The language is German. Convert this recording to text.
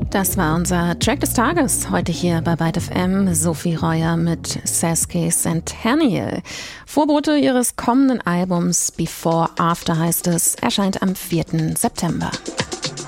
Das war unser Track des Tages heute hier bei Byte FM. Sophie Reuer mit Saskia Centennial. Vorbote ihres kommenden Albums Before After heißt es, erscheint am 4. September.